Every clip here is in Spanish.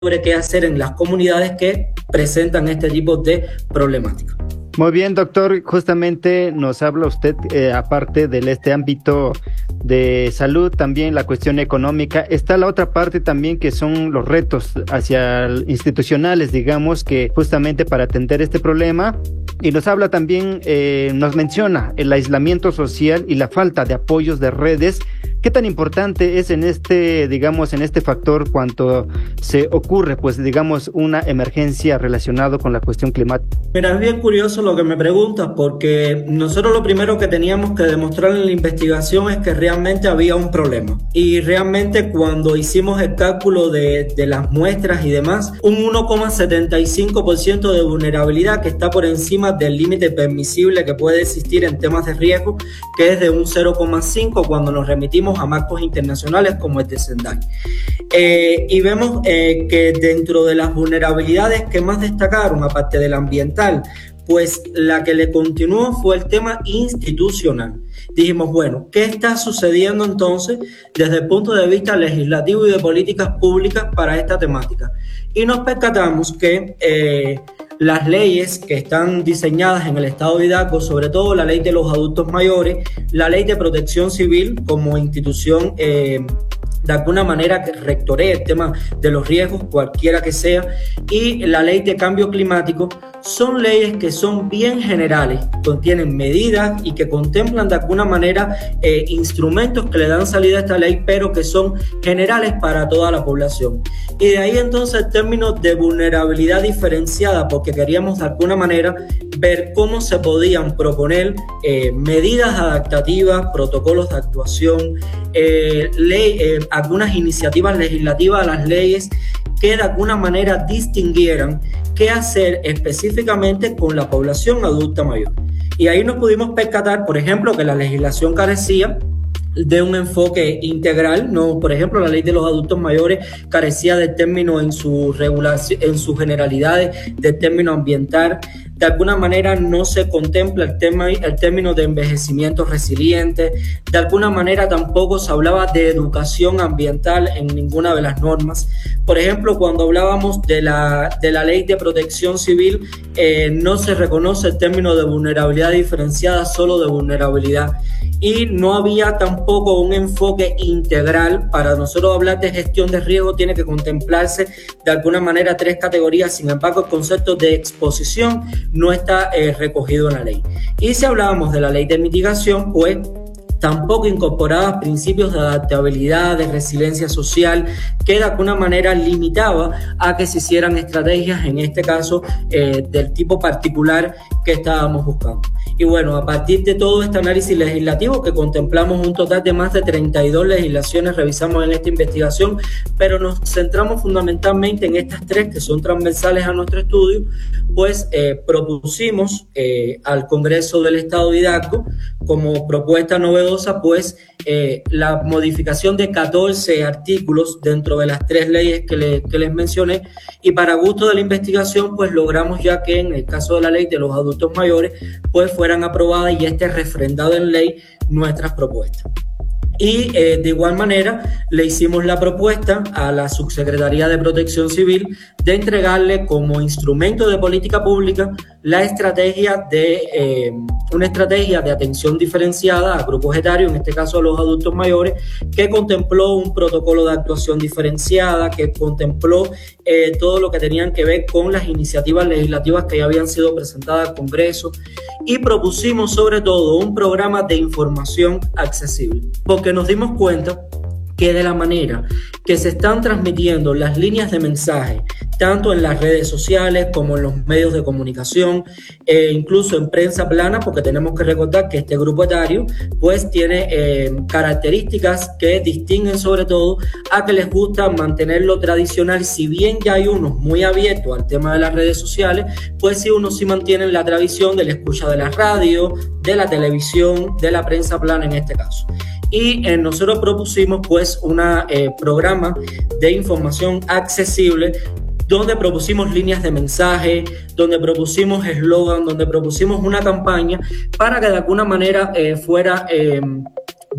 sobre qué hacer en las comunidades que presentan este tipo de problemática. Muy bien, doctor. Justamente nos habla usted, aparte de este ámbito de salud, también la cuestión económica. Está la otra parte también, que son los retos institucionales, digamos, que justamente para atender este problema. Y nos habla también, nos menciona el aislamiento social y la falta de apoyos de redes. ¿Qué tan importante es en este factor cuando se ocurre, una emergencia relacionada con la cuestión climática? Mira, es bien curioso lo que me preguntas, porque nosotros lo primero que teníamos que demostrar en la investigación es que realmente había un problema. Y realmente cuando hicimos el cálculo de las muestras y demás, un 1,75% de vulnerabilidad, que está por encima del límite permisible que puede existir en temas de riesgo, que es de un 0,5 cuando nos remitimos a marcos internacionales como el de Sendai. Y vemos que dentro de las vulnerabilidades que más destacaron, aparte del ambiental, pues la que le continuó fue el tema institucional. Dijimos, bueno, ¿qué está sucediendo entonces desde el punto de vista legislativo y de políticas públicas para esta temática? Y nos percatamos que las leyes que están diseñadas en el Estado de Hidalgo, sobre todo la ley de los adultos mayores, la ley de protección civil como institución de alguna manera que rectoree el tema de los riesgos, cualquiera que sea, y la ley de cambio climático, son leyes que son bien generales, contienen medidas y que contemplan de alguna manera instrumentos que le dan salida a esta ley, pero que son generales para toda la población. Y de ahí entonces el término de vulnerabilidad diferenciada, porque queríamos de alguna manera ver cómo se podían proponer medidas adaptativas, protocolos de actuación, algunas iniciativas legislativas a las leyes que de alguna manera distinguieran qué hacer específicamente con la población adulta mayor. Y ahí nos pudimos percatar, por ejemplo, que la legislación carecía de un enfoque integral, ¿no? Por ejemplo, la ley de los adultos mayores carecía del término en su regulación, en sus generalidades, del término ambiental. De alguna manera no se contempla el término de envejecimiento resiliente. De alguna manera tampoco se hablaba de educación ambiental en ninguna de las normas. Por ejemplo, cuando hablábamos de la ley de protección civil, no se reconoce el término de vulnerabilidad diferenciada, solo de vulnerabilidad. Y no había tampoco un enfoque integral. Para nosotros hablar de gestión de riesgo tiene que contemplarse de alguna manera 3 categorías. Sin embargo, el concepto de exposición no está recogido en la ley. Y si hablábamos de la ley de mitigación, pues tampoco incorporaba principios de adaptabilidad, de resiliencia social, que de alguna manera limitaba a que se hicieran estrategias, en este caso del tipo particular que estábamos buscando. Y bueno, a partir de todo este análisis legislativo, que contemplamos un total de más de 32 legislaciones, revisamos en esta investigación, pero nos centramos fundamentalmente en estas 3 que son transversales a nuestro estudio, pues propusimos al Congreso del Estado de Hidalgo como propuesta novedosa, pues la modificación de 14 artículos dentro de las 3 leyes que les mencioné, y para gusto de la investigación pues logramos ya que en el caso de la ley de los adultos mayores pues fueran aprobadas y esté refrendado en ley nuestras propuestas. Y de igual manera le hicimos la propuesta a la Subsecretaría de Protección Civil de entregarle como instrumento de política pública una estrategia de atención diferenciada a grupos etarios, en este caso a los adultos mayores, que contempló un protocolo de actuación diferenciada, que contempló todo lo que tenían que ver con las iniciativas legislativas que ya habían sido presentadas al Congreso, y propusimos sobre todo un programa de información accesible, porque nos dimos cuenta que de la manera que se están transmitiendo las líneas de mensaje, tanto en las redes sociales como en los medios de comunicación, incluso en prensa plana, porque tenemos que recordar que este grupo etario pues tiene características que distinguen sobre todo a que les gusta mantener lo tradicional. Si bien ya hay unos muy abiertos al tema de las redes sociales, pues sí, unos sí mantienen la tradición de la escucha de la radio, de la televisión, de la prensa plana en este caso. Y nosotros propusimos pues un programa de información accesible, donde propusimos líneas de mensaje, donde propusimos eslogan, donde propusimos una campaña para que de alguna manera fuera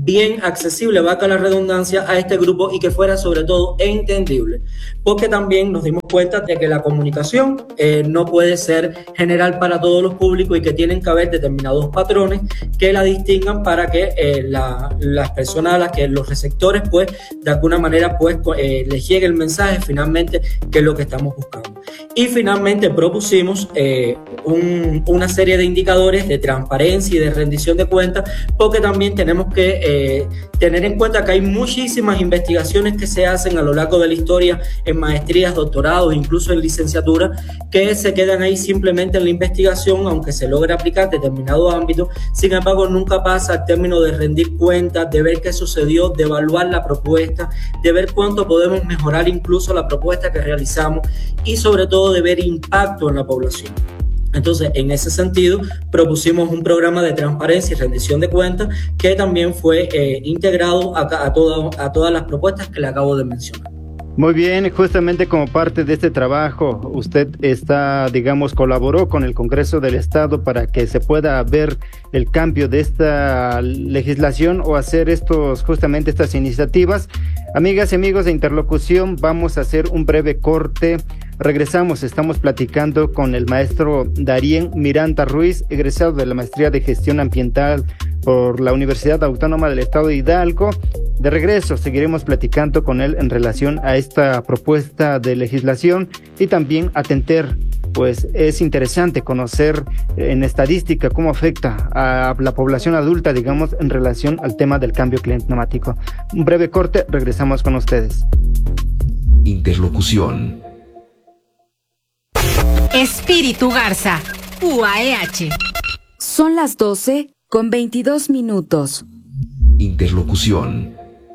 bien accesible, valga la redundancia, a este grupo y que fuera sobre todo entendible, porque también nos dimos cuenta de que la comunicación no puede ser general para todos los públicos y que tienen que haber determinados patrones que la distingan para que las personas a las que los receptores pues de alguna manera pues les llegue el mensaje finalmente que es lo que estamos buscando. Y finalmente propusimos una serie de indicadores de transparencia y de rendición de cuentas, porque también tenemos que tener en cuenta que hay muchísimas investigaciones que se hacen a lo largo de la historia en maestrías, doctorados, incluso en licenciatura, que se quedan ahí simplemente en la investigación, aunque se logre aplicar determinado ámbito. Sin embargo, nunca pasa al término de rendir cuentas, de ver qué sucedió, de evaluar la propuesta, de ver cuánto podemos mejorar incluso la propuesta que realizamos y sobre todo de ver impacto en la población. Entonces, en ese sentido, propusimos un programa de transparencia y rendición de cuentas que también fue integrado a todas las propuestas que le acabo de mencionar. Muy bien, justamente como parte de este trabajo, usted colaboró con el Congreso del Estado para que se pueda ver el cambio de esta legislación o hacer justamente estas iniciativas. Amigas y amigos de Interlocución, vamos a hacer un breve corte. Regresamos, estamos platicando con el maestro Darien Miranda Ruiz, egresado de la Maestría de Gestión Ambiental por la Universidad Autónoma del Estado de Hidalgo. De regreso seguiremos platicando con él en relación a esta propuesta de legislación y también atender, pues es interesante conocer en estadística cómo afecta a la población adulta, digamos, en relación al tema del cambio climático. Un breve corte, regresamos con ustedes. Interlocución. Espíritu Garza, UAEH. Son las 12:22. Interlocución.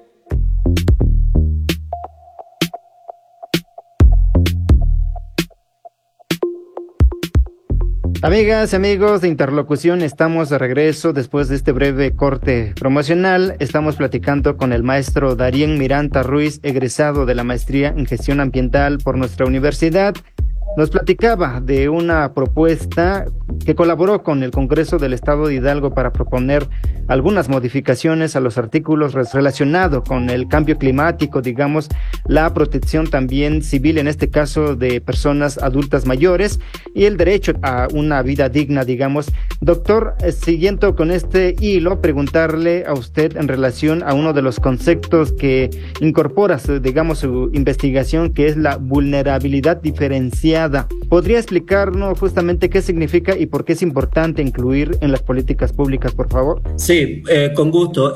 Amigas y amigos de Interlocución, estamos de regreso después de este breve corte promocional. Estamos platicando con el maestro Darien Miranda Ruiz, egresado de la Maestría en Gestión Ambiental por nuestra universidad. Nos platicaba de una propuesta que colaboró con el Congreso del Estado de Hidalgo para proponer algunas modificaciones a los artículos relacionados con el cambio climático, digamos, la protección también civil, en este caso de personas adultas mayores, y el derecho a una vida digna, digamos. Doctor, siguiendo con este hilo, preguntarle a usted en relación a uno de los conceptos que incorpora, digamos, su investigación, que es la vulnerabilidad diferenciada. ¿Podría explicarnos justamente qué significa y por qué es importante incluir en las políticas públicas, por favor? Sí, con gusto.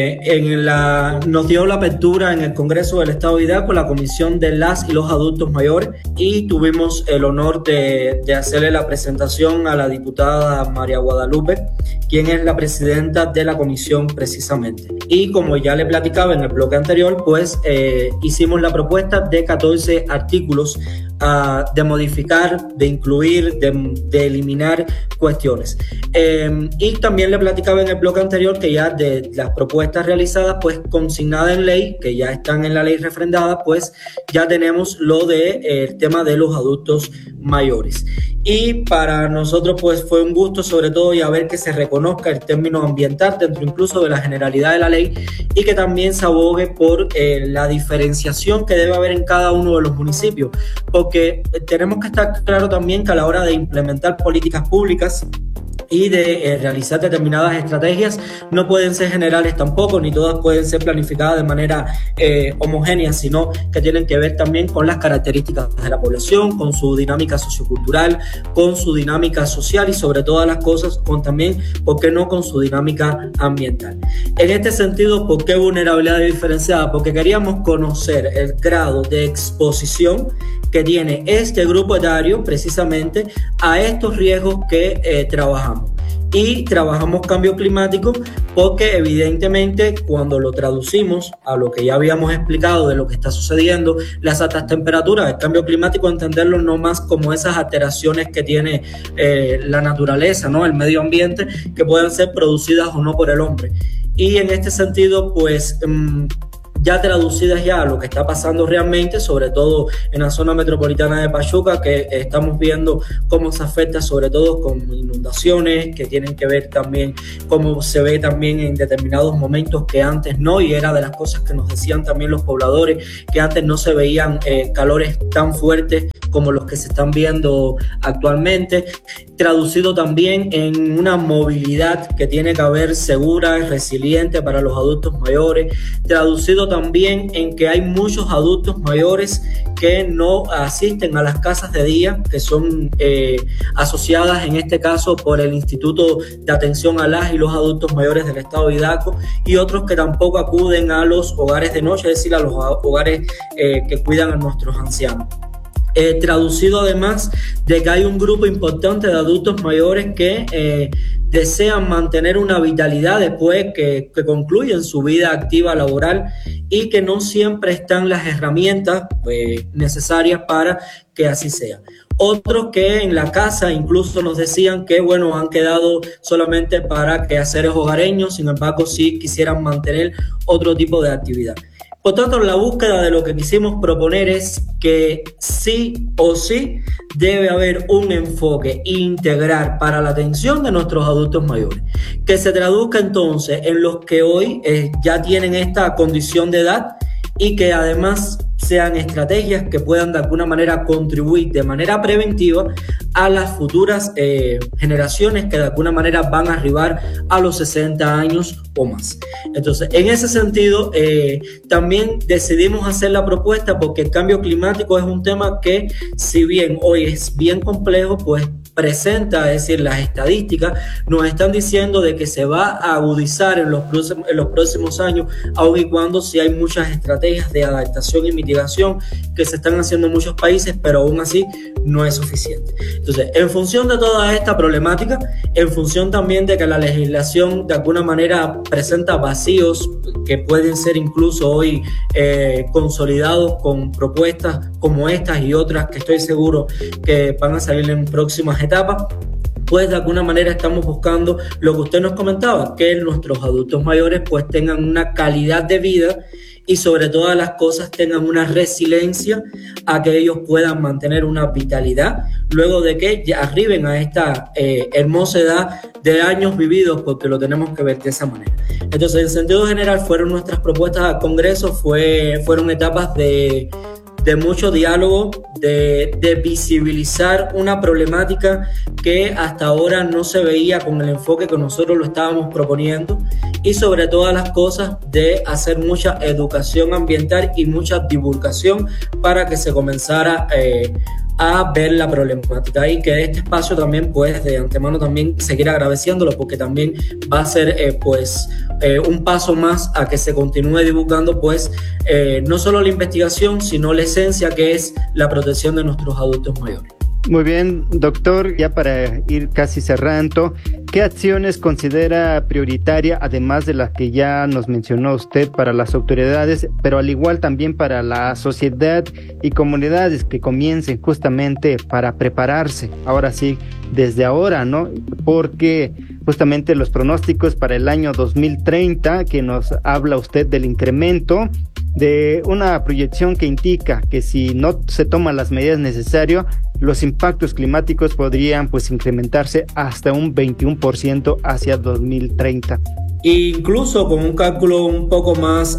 Nos dio la apertura en el Congreso del Estado de Hidalgo la Comisión de las y los Adultos Mayores y tuvimos el honor de hacerle la presentación a la diputada María Guadalupe, quien es la presidenta de la comisión precisamente. Y como ya le platicaba en el bloque anterior, pues hicimos la propuesta de 14 artículos de modificar, de incluir, de eliminar cuestiones. Y también le platicaba en el bloque anterior que ya de las propuestas realizadas, pues consignadas en ley, que ya están en la ley refrendada, pues ya tenemos lo el tema de los adultos mayores. Y para nosotros pues fue un gusto sobre todo ya ver que se reconozca el término ambiental dentro incluso de la generalidad de la ley y que también se abogue por la diferenciación que debe haber en cada uno de los municipios, porque tenemos que estar claro también que a la hora de implementar políticas públicas y de realizar determinadas estrategias no pueden ser generales tampoco, ni todas pueden ser planificadas de manera homogénea, sino que tienen que ver también con las características de la población, con su dinámica sociocultural, con su dinámica social y sobre todas las cosas, también, ¿por qué no?, con su dinámica ambiental. En este sentido, ¿por qué vulnerabilidad diferenciada? Porque queríamos conocer el grado de exposición que tiene este grupo etario precisamente a estos riesgos que trabajamos. Y trabajamos cambio climático porque evidentemente cuando lo traducimos a lo que ya habíamos explicado de lo que está sucediendo, las altas temperaturas, el cambio climático, entenderlo no más como esas alteraciones que tiene la naturaleza, ¿no?, el medio ambiente, que pueden ser producidas o no por el hombre. Y en este sentido, pues ya traducidas ya a lo que está pasando realmente, sobre todo en la zona metropolitana de Pachuca, que estamos viendo cómo se afecta sobre todo con inundaciones, que tienen que ver también cómo se ve también en determinados momentos que antes no, y era de las cosas que nos decían también los pobladores, que antes no se veían calores tan fuertes como los que se están viendo actualmente, traducido también en una movilidad que tiene que haber segura y resiliente para los adultos mayores, traducido también en que hay muchos adultos mayores que no asisten a las casas de día, que son asociadas en este caso por el Instituto de Atención a las y los Adultos Mayores del Estado de Idaco, y otros que tampoco acuden a los hogares de noche, es decir, a los hogares que cuidan a nuestros ancianos. Traducido además de que hay un grupo importante de adultos mayores que desean mantener una vitalidad después que concluyen su vida activa laboral y que no siempre están las herramientas necesarias para que así sea. Otros que en la casa incluso nos decían que bueno, han quedado solamente para quehaceres hogareños, sin embargo sí quisieran mantener otro tipo de actividad. Por tanto, la búsqueda de lo que quisimos proponer es que sí o sí debe haber un enfoque integral para la atención de nuestros adultos mayores, que se traduzca entonces en los que hoy ya tienen esta condición de edad y que además sean estrategias que puedan de alguna manera contribuir de manera preventiva a las futuras generaciones que de alguna manera van a arribar a los 60 años o más. Entonces, en ese sentido, también decidimos hacer la propuesta porque el cambio climático es un tema que, si bien hoy es bien complejo, pues presenta, es decir, las estadísticas nos están diciendo de que se va a agudizar en los próximos años, aun y cuando sí hay muchas estrategias de adaptación y mitigación que se están haciendo en muchos países, pero aún así no es suficiente. Entonces, en función de toda esta problemática, en función también de que la legislación de alguna manera presenta vacíos que pueden ser incluso hoy consolidados con propuestas como estas y otras que estoy seguro que van a salir en próximas etapas, pues de alguna manera estamos buscando lo que usted nos comentaba, que nuestros adultos mayores pues tengan una calidad de vida y sobre todas las cosas tengan una resiliencia a que ellos puedan mantener una vitalidad luego de que ya arriben a esta hermosa edad de años vividos, porque lo tenemos que ver de esa manera. Entonces, en sentido general, fueron nuestras propuestas al Congreso, fueron etapas de mucho diálogo, de visibilizar una problemática que hasta ahora no se veía con el enfoque que nosotros lo estábamos proponiendo, y sobre todas las cosas de hacer mucha educación ambiental y mucha divulgación para que se comenzara a ver la problemática, y que este espacio también pues de antemano también seguir agradeciéndolo, porque también va a ser un paso más a que se continúe divulgando pues no solo la investigación, sino la esencia que es la protección de nuestros adultos mayores. Muy bien, doctor, ya para ir casi cerrando, ¿qué acciones considera prioritaria, además de las que ya nos mencionó usted, para las autoridades, pero al igual también para la sociedad y comunidades que comiencen justamente para prepararse, ahora sí, desde ahora, ¿no? Porque justamente los pronósticos para el año 2030, que nos habla usted del incremento, de una proyección que indica que si no se toman las medidas necesarias, los impactos climáticos podrían pues incrementarse hasta un 21% hacia 2030. Incluso con un cálculo un poco más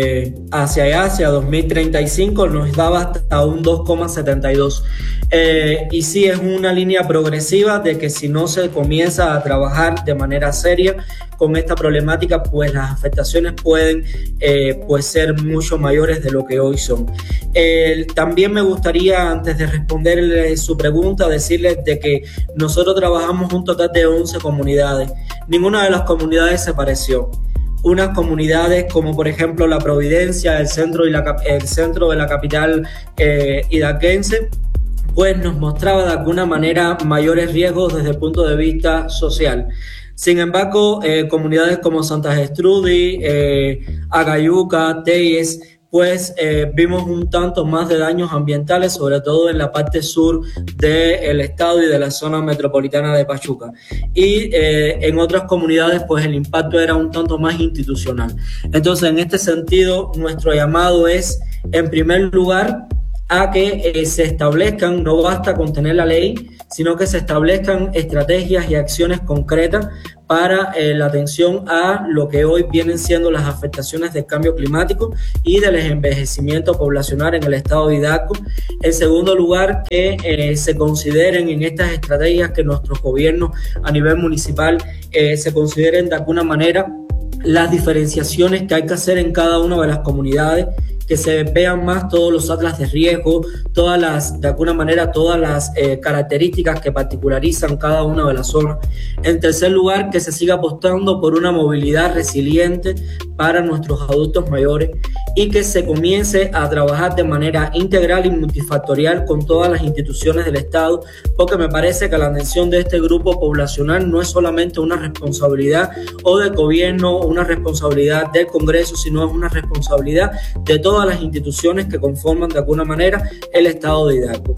hacia 2035 nos daba hasta un 2,72. Y sí, es una línea progresiva de que si no se comienza a trabajar de manera seria con esta problemática, pues las afectaciones pueden pues ser mucho mayores de lo que hoy son. También me gustaría, antes de responderle su pregunta, decirles de que nosotros trabajamos un total de 11 comunidades. Ninguna de las comunidades se pareció. Unas comunidades como por ejemplo La Providencia, el centro de la capital idaquense, pues nos mostraba de alguna manera mayores riesgos desde el punto de vista social. Sin embargo, comunidades como Santa Gertrudis, Agayuca, Telles, pues vimos un tanto más de daños ambientales, sobre todo en la parte sur del estado y de la zona metropolitana de Pachuca. Y en otras comunidades, pues el impacto era un tanto más institucional. Entonces, en este sentido, nuestro llamado es, en primer lugar, a que se establezcan, no basta con tener la ley, sino que se establezcan estrategias y acciones concretas para la atención a lo que hoy vienen siendo las afectaciones del cambio climático y del envejecimiento poblacional en el estado de Hidalgo. En segundo lugar, que se consideren en estas estrategias que nuestros gobiernos a nivel municipal se consideren de alguna manera las diferenciaciones que hay que hacer en cada una de las comunidades, que se vean más todos los atlas de riesgo, de alguna manera todas las características que particularizan cada una de las zonas. En tercer lugar, que se siga apostando por una movilidad resiliente para nuestros adultos mayores y que se comience a trabajar de manera integral y multifactorial con todas las instituciones del Estado, porque me parece que la atención de este grupo poblacional no es solamente una responsabilidad o del gobierno, una responsabilidad del Congreso, sino es una responsabilidad de todas las instituciones que conforman de alguna manera el estado de Hidalgo.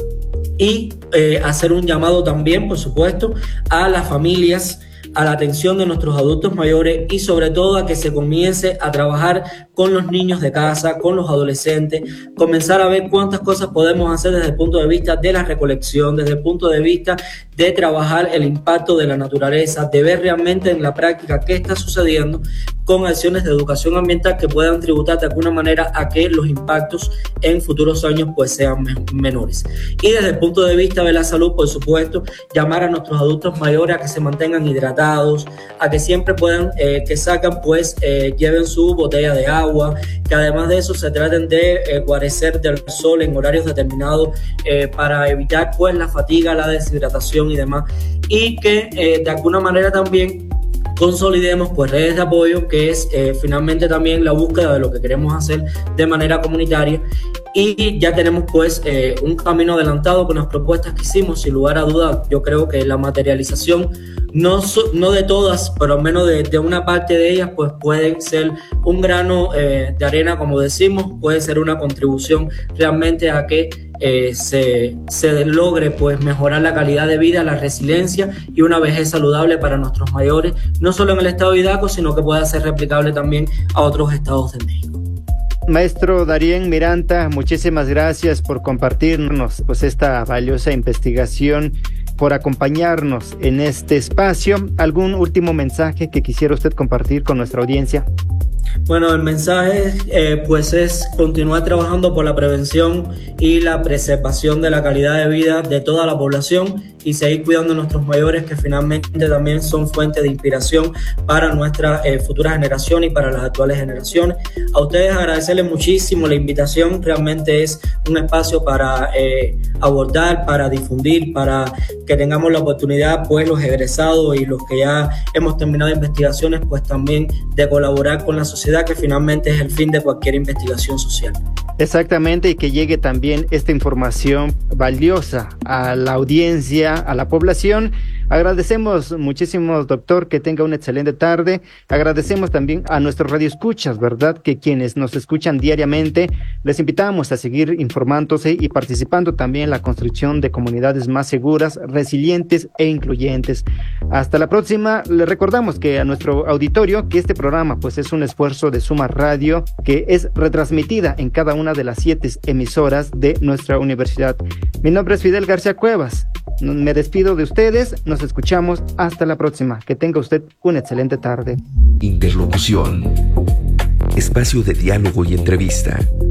Y hacer un llamado también, por supuesto, a las familias, a la atención de nuestros adultos mayores y sobre todo a que se comience a trabajar con los niños de casa, con los adolescentes, comenzar a ver cuántas cosas podemos hacer desde el punto de vista de la recolección, desde el punto de vista de trabajar el impacto de la naturaleza, de ver realmente en la práctica qué está sucediendo con acciones de educación ambiental que puedan tributar de alguna manera a que los impactos en futuros años pues sean menores. Y desde el punto de vista de la salud, por supuesto, llamar a nuestros adultos mayores a que se mantengan hidratados, a que siempre puedan, que sacan pues, lleven su botella de agua, que además de eso se traten de guarecer del sol en horarios determinados para evitar pues la fatiga, la deshidratación y demás, y que de alguna manera también consolidemos pues redes de apoyo, que es finalmente también la búsqueda de lo que queremos hacer de manera comunitaria. Y ya tenemos pues un camino adelantado con las propuestas que hicimos. Sin lugar a dudas, yo creo que la materialización, no de todas, pero al menos de una parte de ellas, pues puede ser un grano de arena, como decimos, puede ser una contribución realmente a que se logre pues mejorar la calidad de vida, la resiliencia y una vejez saludable para nuestros mayores, no solo en el estado de Hidalgo, sino que pueda ser replicable también a otros estados de México. Maestro Darien Miranda, muchísimas gracias por compartirnos pues esta valiosa investigación, por acompañarnos en este espacio. ¿Algún último mensaje que quisiera usted compartir con nuestra audiencia? Bueno, el mensaje pues es continuar trabajando por la prevención y la preservación de la calidad de vida de toda la población y seguir cuidando a nuestros mayores, que finalmente también son fuente de inspiración para nuestras futuras generaciones y para las actuales generaciones. A ustedes agradecerles muchísimo la invitación, realmente es un espacio para abordar, para difundir, para que tengamos la oportunidad, pues los egresados y los que ya hemos terminado investigaciones, pues también de colaborar con la sociedad, que finalmente es el fin de cualquier investigación social. Exactamente, y que llegue también esta información valiosa a la audiencia, a la población. Agradecemos muchísimo, doctor, que tenga una excelente tarde. Agradecemos también a nuestros radioescuchas, ¿verdad? Que quienes nos escuchan diariamente, les invitamos a seguir informándose y participando también en la construcción de comunidades más seguras, resilientes e incluyentes. Hasta la próxima. Les recordamos que a nuestro auditorio que este programa pues es un esfuerzo de Suma Radio, que es retransmitida en cada una de las 7 emisoras de nuestra universidad. Mi nombre es Fidel García Cuevas. Me despido de ustedes, nos escuchamos hasta la próxima. Que tenga usted una excelente tarde. Interlocución. Espacio de diálogo y entrevista.